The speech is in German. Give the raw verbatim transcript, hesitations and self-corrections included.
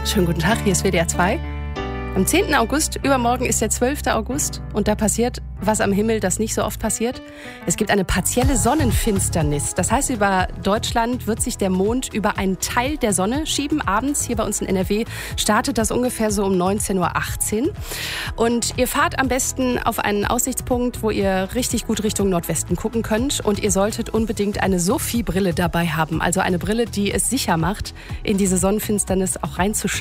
Schönen guten Tag, hier ist W D R zwei. Am zehnten August, übermorgen ist der zwölfte August und da passiert was am Himmel, das nicht so oft passiert. Es gibt eine partielle Sonnenfinsternis. Das heißt, über Deutschland wird sich der Mond über einen Teil der Sonne schieben. Abends hier bei uns in N R W startet das ungefähr so um neunzehn Uhr achtzehn. Und ihr fahrt am besten auf einen Aussichtspunkt, wo ihr richtig gut Richtung Nordwesten gucken könnt. Und ihr solltet unbedingt eine Sophie-Brille dabei haben. Also eine Brille, die es sicher macht, in diese Sonnenfinsternis auch reinzuschauen.